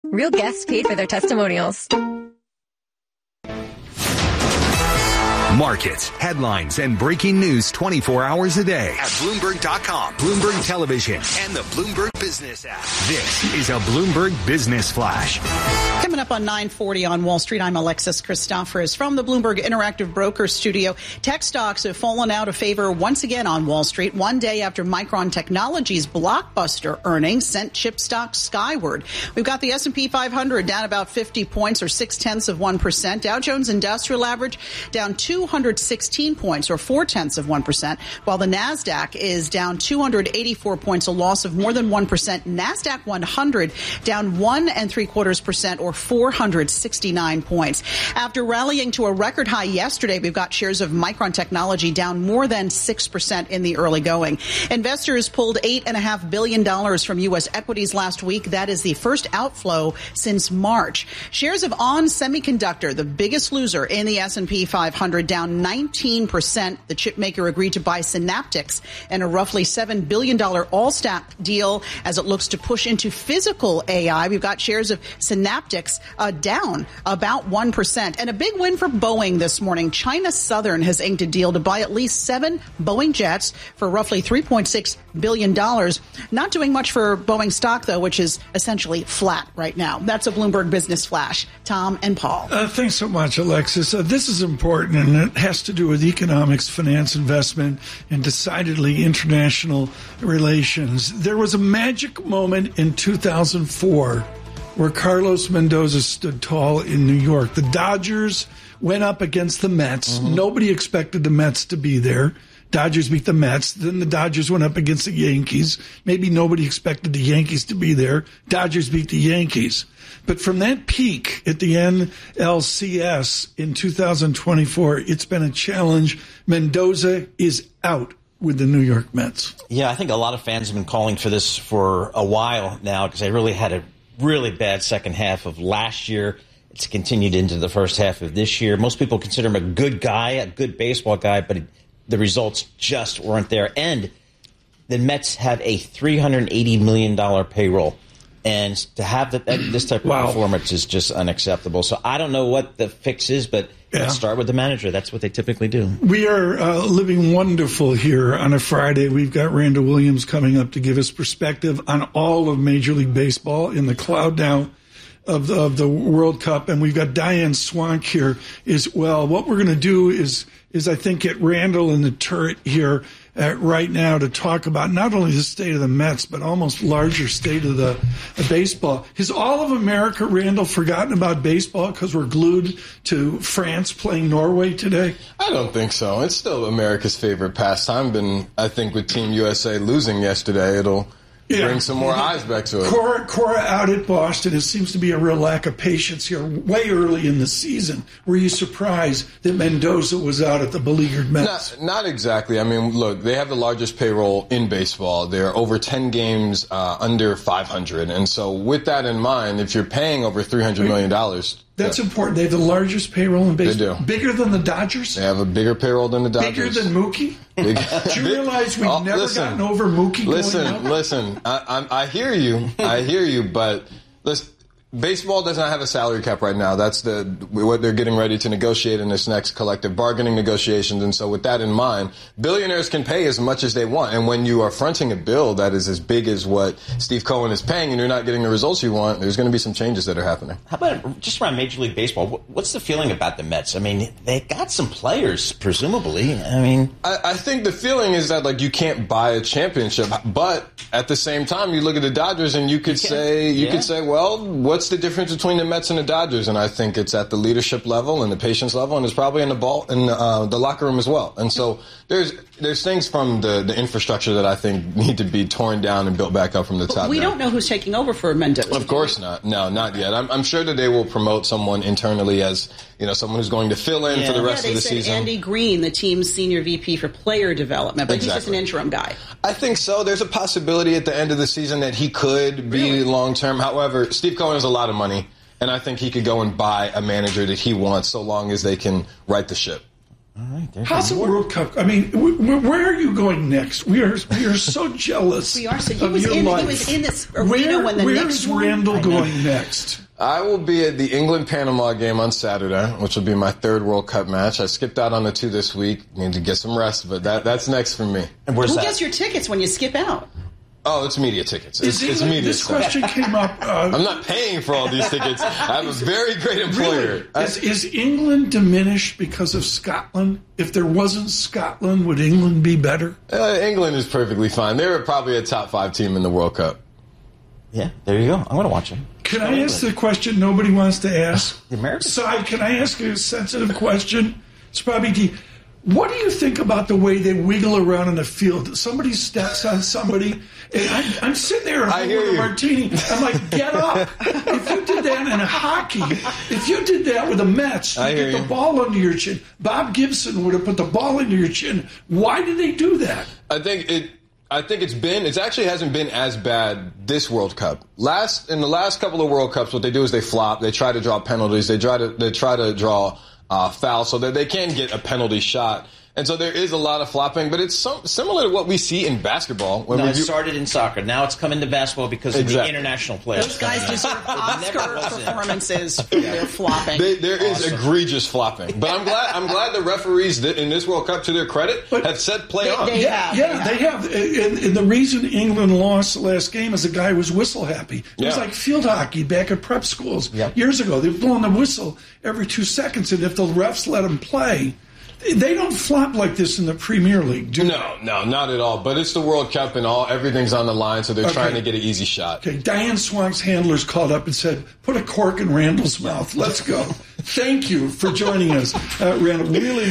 Real guests paid for their testimonials. Markets, headlines, and breaking news 24 hours a day at Bloomberg.com, Bloomberg Television, and the Bloomberg Business app. This is a Bloomberg Business Flash. Coming up on 9:40 on Wall Street, I'm Alexis Christoforous from the Bloomberg Interactive Broker Studio. Tech stocks have fallen out of favor once again on Wall Street, one day after Micron Technology's blockbuster earnings sent chip stocks skyward. We've got the S&P 500 down about 50 points or 0.6%. Dow Jones Industrial Average down 216 points or 0.4%, while the NASDAQ is down 284 points, a loss of more than 1%. NASDAQ 100 down 1.75% or 469 points. After rallying to a record high yesterday, we've got shares of Micron Technology down more than 6% in the early going. Investors pulled $8.5 billion from U.S. equities last week. That is the first outflow since March. Shares of ON Semiconductor, the biggest loser in the S&P 500, down 19%. The chip maker agreed to buy Synaptics in a roughly $7 billion all-stock deal as it looks to push into physical AI. We've got shares of Synaptics down about 1%. And a big win for Boeing this morning. China Southern has inked a deal to buy at least 7 Boeing jets for roughly $3.6 billion. Not doing much for Boeing stock, though, which is essentially flat right now. That's a Bloomberg Business Flash. Tom and Paul. Thanks so much, Alexis. This is important, and it has to do with economics, finance, investment, and decidedly international relations. There was a magic moment in 2004 where Carlos Mendoza stood tall in New York. The Dodgers went up against the Mets. Mm-hmm. Nobody expected the Mets to be there. Dodgers beat the Mets. Then the Dodgers went up against the Yankees. Maybe nobody expected the Yankees to be there. Dodgers beat the Yankees. But from that peak at the NLCS in 2024, it's been a challenge. Mendoza is out with the New York Mets. Yeah, I think a lot of fans have been calling for this for a while now because they really had a really bad second half of last year. It's continued into the first half of this year. Most people consider him a good guy, a good baseball guy, but the results just weren't there. And the Mets have a $380 million payroll. And to have this type of performance is just unacceptable. So I don't know what the fix is, but let's start with the manager. That's what they typically do. We are living wonderful here on a Friday. We've got Randall Williams coming up to give us perspective on all of Major League Baseball in the cloud now of the World Cup. And we've got Diane Swank here as well. What we're going to do is I think get Randall in the turret here right now to talk about not only the state of the Mets, but almost larger state of the baseball. Has all of America, Randall, forgotten about baseball because we're glued to France playing Norway today? I don't think so. It's still America's favorite pastime. And I think with Team USA losing yesterday, it'll bring some more eyes back to it. Cora out at Boston. It seems to be a real lack of patience here way early in the season. Were you surprised that Mendoza was out at the beleaguered Mets? Not exactly. I mean, look, they have the largest payroll in baseball. They're over 10 games under 500. And so with that in mind, if you're paying over $300 million... That's important. They have the largest payroll in baseball. They do. Bigger than the Dodgers? They have a bigger payroll than the Dodgers. Bigger than Mookie? Do you realize we've never gotten over Mookie Listen, I hear you, but listen, baseball does not have a salary cap right now. That's what they're getting ready to negotiate in this next collective bargaining negotiations. And so with that in mind, billionaires can pay as much as they want. And when you are fronting a bill that is as big as what Steve Cohen is paying and you're not getting the results you want, there's going to be some changes that are happening. How about just around Major League Baseball? What's the feeling about the Mets? I mean, they got some players, presumably. I think the feeling is that, like, you can't buy a championship. But at the same time, you look at the Dodgers and you could say, well, what's the difference between the Mets and the Dodgers? And I think it's at the leadership level and the patience level, and it's probably in the locker room as well. And so there's things from the infrastructure that I think need to be torn down and built back up from the top. We don't know who's taking over for Mendoza. Of course not. No, not yet. I'm sure that they will promote someone internally as someone who's going to fill in for the rest of the season. They said Andy Green, the team's senior VP for player development, but he's just an interim guy. I think so. There's a possibility at the end of the season that he could be long-term. However, Steve Cohen has a lot of money, and I think he could go and buy a manager that he wants so long as they can right the ship. All right, how's the World Cup? I mean, where are you going next? We are so jealous. We are. So he was in this arena when the next one. Where's Randall going next? I will be at the England-Panama game on Saturday, which will be my third World Cup match. I skipped out on the 2 this week. Need to get some rest, but that's next for me. And where's Who that? gets your tickets when you skip out? Oh, it's media tickets. It's media This stuff. question came up. I'm not paying for all these tickets. I have a very great employer. Really? Is England diminished because of Scotland? If there wasn't Scotland, would England be better? England is perfectly fine. They're probably a top 5 team in the World Cup. Yeah, there you go. I'm going to watch them. Can I ask the question nobody wants to ask? The Americans. Sai, can I ask you a sensitive question? It's probably deep. What do you think about the way they wiggle around in the field? Somebody steps on somebody, and I'm sitting there with a martini. I'm like, get up. If you did that in hockey, if you did that with the Mets, you get the ball under your chin. Bob Gibson would have put the ball under your chin. Why did they do that? I think it actually hasn't been as bad this World Cup. In the last couple of World Cups, what they do is they flop. They try to draw penalties. They try to draw foul so that they can get a penalty shot. And so there is a lot of flopping, but it's similar to what we see in basketball. It started in soccer. Now it's come into basketball because of the international players. Those guys deserve Oscar performances for their flopping. There is egregious flopping. But I'm glad the referees in this World Cup, to their credit, have said play on. They have. And the reason England lost the last game is the guy was whistle happy. It was like field hockey back at prep schools years ago. They were blowing the whistle every 2 seconds, and if the refs let them play, they don't flop like this in the Premier League, do they? No, not at all. But it's the World Cup and everything's on the line, so they're trying to get an easy shot. Okay, Diane Swank's handlers called up and said, put a cork in Randall's mouth. Let's go. Thank you for joining us, Randall.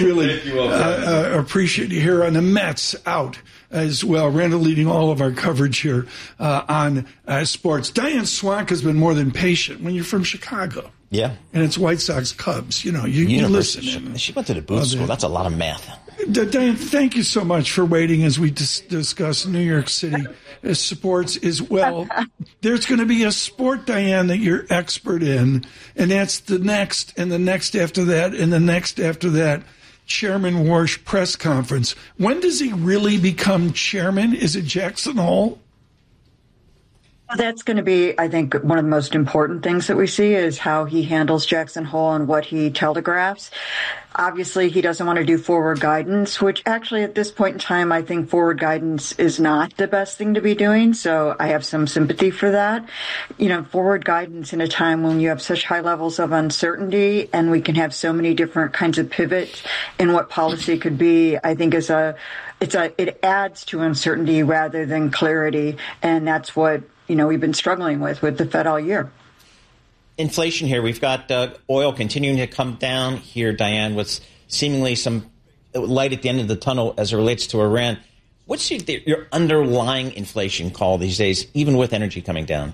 Really appreciate you here on the Mets out as well. Randall leading all of our coverage here on sports. Diane Swank has been more than patient when you're from Chicago. Yeah. And it's White Sox Cubs. You listen. She went to the boot school. That's a lot of math. Diane, thank you so much for waiting as we discuss New York City sports as well. There's going to be a sport, Diane, that you're expert in, and that's the next, and the next after that, and the next after that. Chairman Warsh press conference. When does he really become chairman? Is it Jackson Hole? That's going to be, I think, one of the most important things that we see is how he handles Jackson Hole and what he telegraphs. Obviously, he doesn't want to do forward guidance, which actually at this point in time, I think forward guidance is not the best thing to be doing. So I have some sympathy for that. Forward guidance in a time when you have such high levels of uncertainty and we can have so many different kinds of pivots in what policy could be, I think it adds to uncertainty rather than clarity. And that's what we've been struggling with the Fed all year. Inflation here. We've got oil continuing to come down here, Diane, with seemingly some light at the end of the tunnel as it relates to Iran. What's your underlying inflation call these days, even with energy coming down?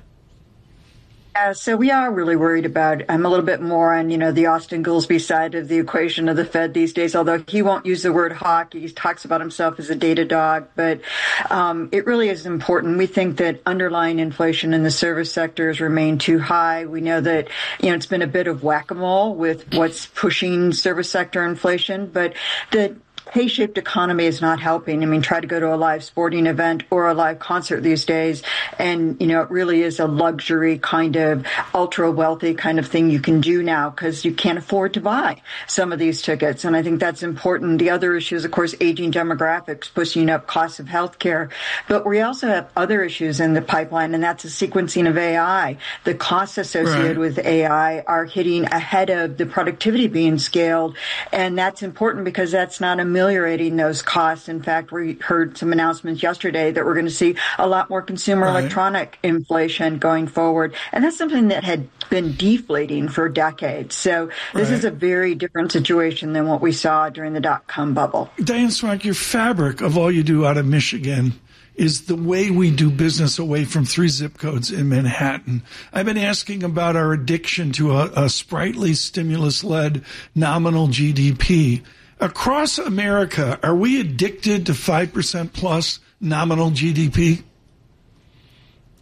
So we are really worried about, I'm a little bit more on, the Austin Goolsbee side of the equation of the Fed these days, although he won't use the word hawk. He talks about himself as a data dog, but it really is important. We think that underlying inflation in the service sector has remained too high. We know that, it's been a bit of whack-a-mole with what's pushing service sector inflation, but the K-shaped economy is not helping. Try to go to a live sporting event or a live concert these days, and, it really is a luxury kind of ultra wealthy kind of thing you can do now because you can't afford to buy some of these tickets. And I think that's important. The other issue is, of course, aging demographics pushing up costs of healthcare. But we also have other issues in the pipeline, and that's the sequencing of AI. The costs associated with AI are hitting ahead of the productivity being scaled. And that's important because that's not ameliorating those costs. In fact, we heard some announcements yesterday that we're going to see a lot more consumer electronic inflation going forward. And that's something that had been deflating for decades. So this is a very different situation than what we saw during the dot-com bubble. Diane Swank, your fabric of all you do out of Michigan is the way we do business away from 3 zip codes in Manhattan. I've been asking about our addiction to a sprightly stimulus-led nominal GDP. Across America, are we addicted to 5% plus nominal GDP?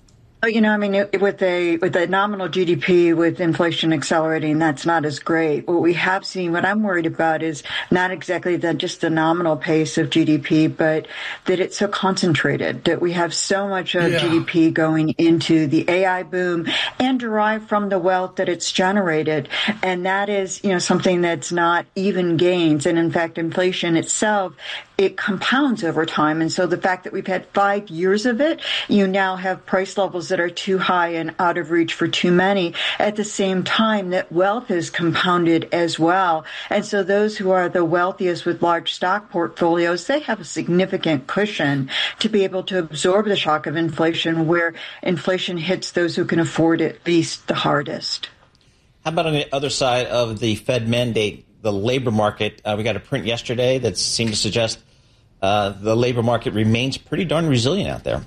You know, I mean, with a nominal GDP, with inflation accelerating, that's not as great. What we have seen, what I'm worried about is not exactly just the nominal pace of GDP, but that it's so concentrated, that we have so much of GDP going into the AI boom and derived from the wealth that it's generated. And that is, you know, something that's not even gains. And in fact, inflation itself, it compounds over time. And so the fact that we've had 5 years of it, you now have price levels that are too high and out of reach for too many. At the same time, that wealth is compounded as well. And so those who are the wealthiest with large stock portfolios, they have a significant cushion to be able to absorb the shock of inflation, where inflation hits those who can afford it least the hardest. How about on the other side of the Fed mandate, the labor market? We got a print yesterday that seemed to suggest the labor market remains pretty darn resilient out there.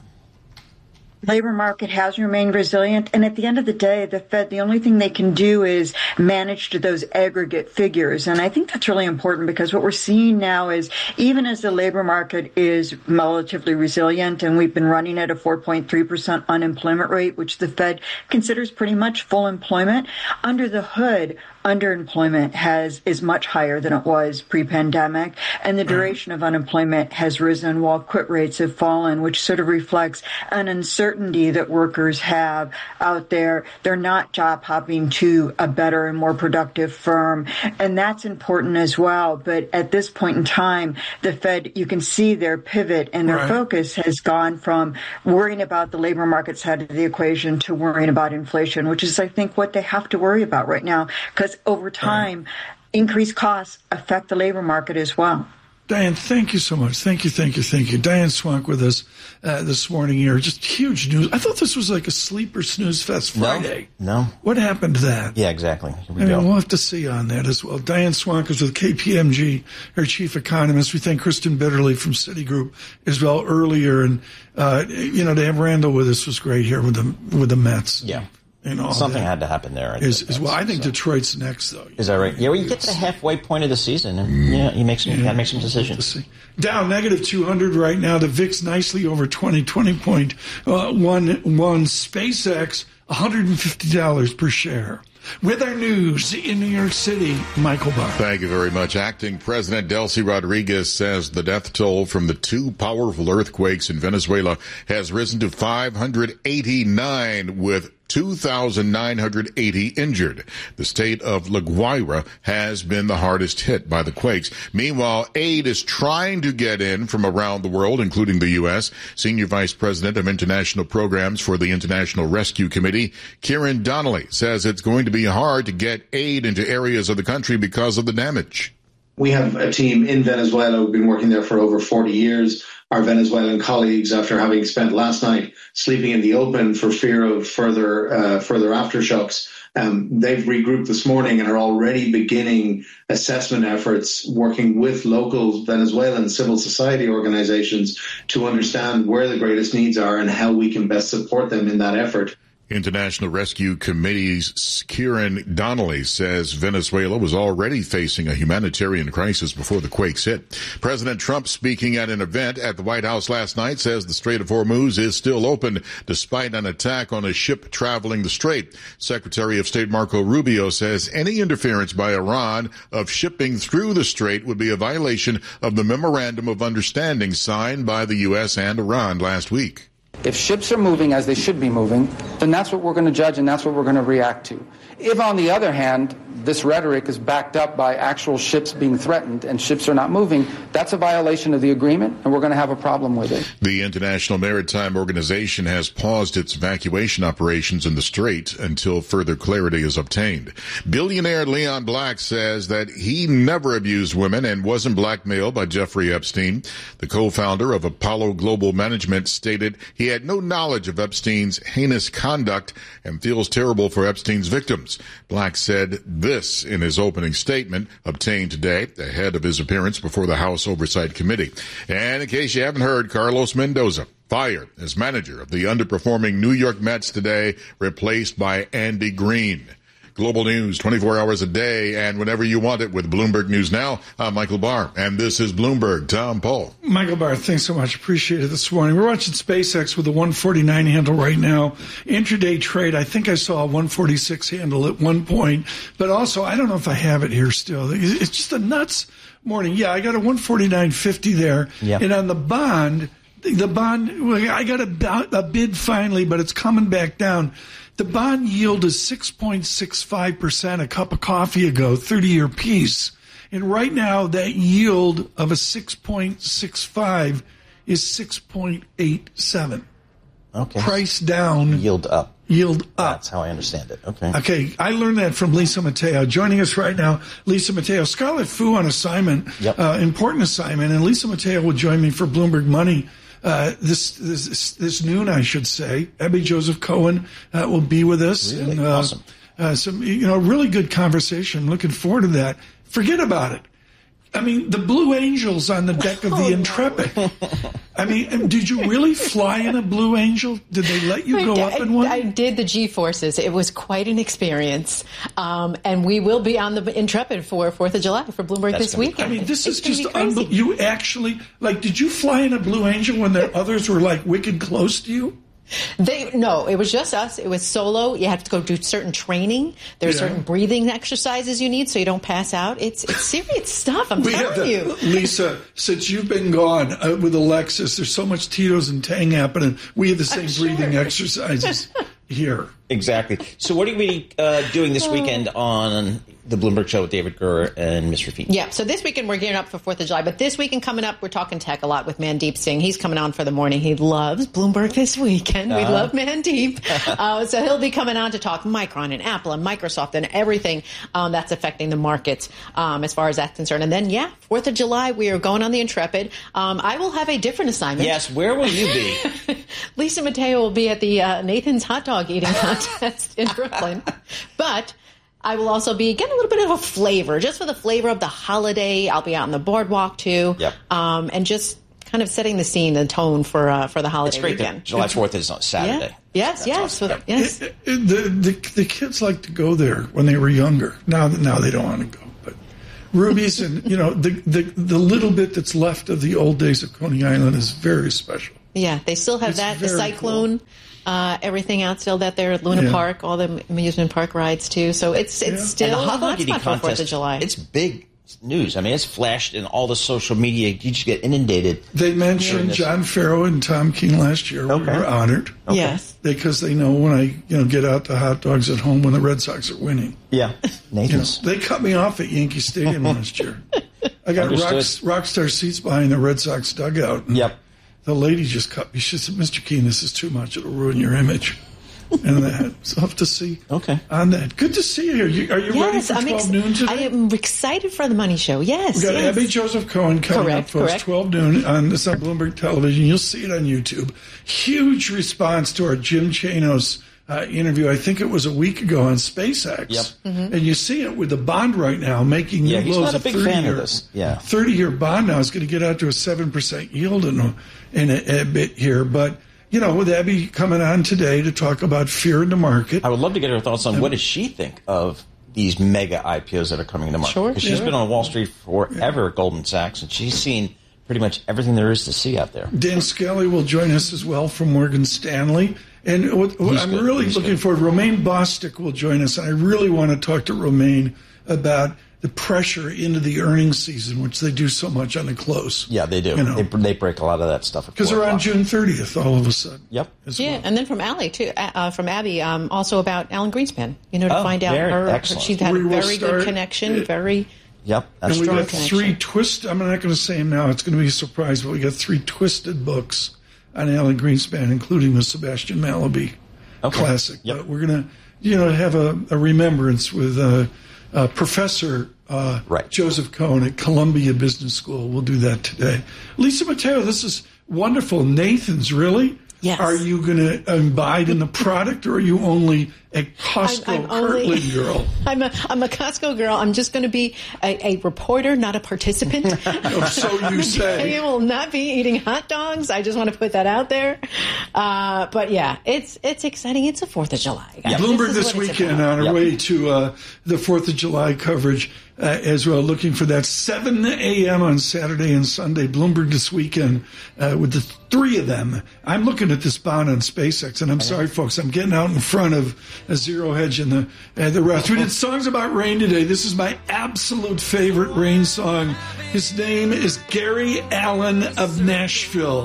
Labor market has remained resilient. And at the end of the day, the Fed, the only thing they can do is manage to those aggregate figures. And I think that's really important, because what we're seeing now is, even as the labor market is relatively resilient, and we've been running at a 4.3% unemployment rate, which the Fed considers pretty much full employment, under the hood, underemployment is much higher than it was pre-pandemic, and the duration of unemployment has risen while quit rates have fallen, which sort of reflects an uncertainty that workers have out there. They're not job hopping to a better and more productive firm, and that's important as well. But at this point in time, the Fed, you can see their pivot and their focus has gone from worrying about the labor market side of the equation to worrying about inflation, which is, I think, what they have to worry about right now, because over time, increased costs affect the labor market as well. Diane, thank you so much. Thank you. Diane Swonk with us this morning here. Just huge news. I thought this was like a sleeper snooze fest Friday. No. What happened to that? Yeah, exactly. We'll have to see on that as well. Diane Swonk is with KPMG, her chief economist. We thank Kristen Bitterly from Citigroup as well earlier. And, to have Randall with us was great here with the Mets. Yeah. Something had to happen there. I think Detroit's next, though. Is that right? Yeah, well, you get to the halfway point of the season, and you got to make some decisions. Dow negative 200 right now. The VIX nicely over 20.11. SpaceX $150 per share. With our news in New York City, Michael Barr. Thank you very much. Acting President Delcy Rodriguez says the death toll from the two powerful earthquakes in Venezuela has risen to 589, with 2,980 injured. The state of La Guaira has been the hardest hit by the quakes. Meanwhile, aid is trying to get in from around the world, including the U.S. Senior Vice President of International Programs for the International Rescue Committee, Kieran Donnelly, says it's going to be hard to get aid into areas of the country because of the damage. We have a team in Venezuela who've been working there for over 40 years. Our Venezuelan colleagues, after having spent last night sleeping in the open for fear of further aftershocks, they've regrouped this morning and are already beginning assessment efforts, working with local Venezuelan civil society organizations to understand where the greatest needs are and how we can best support them in that effort. International Rescue Committee's Kieran Donnelly says Venezuela was already facing a humanitarian crisis before the quakes hit. President Trump, speaking at an event at the White House last night, says the Strait of Hormuz is still open despite an attack on a ship traveling the strait. Secretary of State Marco Rubio says any interference by Iran of shipping through the strait would be a violation of the Memorandum of Understanding signed by the U.S. and Iran last week. If ships are moving as they should be moving, then that's what we're going to judge and that's what we're going to react to. If, on the other hand, this rhetoric is backed up by actual ships being threatened and ships are not moving, that's a violation of the agreement, and we're going to have a problem with it. The International Maritime Organization has paused its evacuation operations in the Strait until further clarity is obtained. Billionaire Leon Black says that he never abused women and wasn't blackmailed by Jeffrey Epstein. The co-founder of Apollo Global Management stated he had no knowledge of Epstein's heinous conduct and feels terrible for Epstein's victims. Black said this in his opening statement obtained today ahead of his appearance before the House Oversight Committee. And in case you haven't heard, Carlos Mendoza fired as manager of the underperforming New York Mets today, replaced by Andy Green. Global news 24 hours a day and whenever you want it with Bloomberg News Now. I'm Michael Barr, and this is Bloomberg. Tom Pohl. Michael Barr, thanks so much. Appreciate it this morning. We're watching SpaceX with a 149 handle right now. Intraday trade, I think I saw a 146 handle at one point, but also I don't know if I have it here still. It's just a nuts morning. Yeah, I got a 149.50 there. Yep. And on the bond, I got a bid finally, but it's coming back down. The bond yield is 6.65% a cup of coffee ago, 30-year piece. And right now, that yield of a 6.65 is 6.87. Okay. Price down. Yield up. Yield up. That's how I understand it. Okay. Okay. I learned that from Lisa Mateo. Joining us right now, Lisa Mateo. Scarlett Fu on assignment, important assignment. And Lisa Mateo will join me for Bloomberg Money this noon, I should say. Abby Joseph Cohen will be with us. Really? And, awesome. Some really good conversation. Looking forward to that. Forget about it. I mean, the Blue Angels on the deck of the Intrepid. I mean, did you really fly in a Blue Angel? Did they let you go up in one? I did the G-forces. It was quite an experience. And we will be on the Intrepid for 4th of July for Bloomberg this weekend. I mean, this is just unbelievable. You actually, did you fly in a Blue Angel when the others were, wicked close to you? No, it was just us. It was solo. You have to go do certain training. There's certain breathing exercises you need so you don't pass out. It's serious stuff. I'm telling you. Lisa, since you've been gone with Alexis, there's so much Tito's and Tang happening. We have the same breathing exercises here. Exactly. So what are you be doing this weekend on the Bloomberg Show with David Gurr and Mr. Feet? Yeah, so this weekend we're gearing up for 4th of July. But this weekend coming up, we're talking tech a lot with Mandeep Singh. He's coming on for the morning. He loves Bloomberg this weekend. We love Mandeep. So he'll be coming on to talk Micron and Apple and Microsoft and everything that's affecting the markets as far as that's concerned. And then, 4th of July, we are going on the Intrepid. I will have a different assignment. Yes, where will you be? Lisa Mateo will be at the Nathan's Hot Dog Eating Contest in Brooklyn. But I will also be getting a little bit of a flavor, just for the flavor of the holiday. I'll be out on the boardwalk, too. Yep. And just kind of setting the scene, the tone for the holiday weekend. July 4th is on Saturday. Yeah. Yes. Awesome. Yes. The kids like to go there when they were younger. Now they don't want to go. But Ruby's and, the little bit that's left of the old days of Coney Island is very special. Yeah, they still have the Cyclone. Cool. Everything out still that there at Luna Park, all the amusement park rides too. So it's still and the hot dog eating contest for 4th of July. It's big news. I mean, it's flashed in all the social media. You just get inundated. They mentioned John Farrow and Tom King last year. Okay. We were honored. Okay. Yes, because they know when I get out the hot dogs at home when the Red Sox are winning. Yeah, Nathan's. They cut me off at Yankee Stadium last year. I got rockstar seats behind the Red Sox dugout. Yep. The lady just cut me. She said, "Mr. Keene, this is too much. It'll ruin your image." And that. So I'll have to see on that. Good to see you here. Are you ready for 12 noon today? I am excited for the Money Show. Yes. We got Abby Joseph Cohen coming up, folks. 12 noon on Bloomberg Television. You'll see it on YouTube. Huge response to our Jim Chanos interview. I think it was a week ago on SpaceX. Yep. Mm-hmm. And you see it with the bond right now making new lows. He's not a big fan of this. Yeah. 30-year bond now is going to get out to a 7% yield in a bit here, but. With Abby coming on today to talk about fear in the market. I would love to get her thoughts on what does she think of these mega IPOs that are coming to market. Sure. Because she's been on Wall Street forever at Goldman Sachs, and she's seen pretty much everything there is to see out there. Dan Skelly will join us as well from Morgan Stanley. And I'm really looking forward. Romaine Bostick will join us, and I really want to talk to Romaine about the pressure into the earnings season, which they do so much on the close. Yeah, they do. They break a lot of that stuff. Because they're on June 30th all of a sudden. Yep. Yeah, and then from Allie, too, from Abby, also about Alan Greenspan, to find out her. She's had a very good connection, Yep. And we got 3 twisted, I'm not going to say them now, it's going to be a surprise, but we got 3 twisted books on Alan Greenspan, including the Sebastian Mallaby classic. Yep. But we're going to, have a remembrance with Professor Joseph Cohen at Columbia Business School. We'll do that today. Lisa Mateo, this is wonderful. Nathan's, really? Yes. Are you going to imbibe in the product, or are you only a Costco Kirtland girl? I'm a Costco girl. I'm just going to be a reporter, not a participant. So you say. I will not be eating hot dogs. I just want to put that out there. But yeah, it's exciting. It's the 4th of July, guys. Bloomberg this weekend on our way to the 4th of July coverage as well, looking for that 7 a.m. on Saturday and Sunday. Bloomberg this weekend with the 3 of them. I'm looking at this bond on SpaceX, and I'm sorry, folks, I'm getting out in front of a Zero Hedge and the rest. We did songs about rain today. This is my absolute favorite rain song. His name is Gary Allen of Nashville.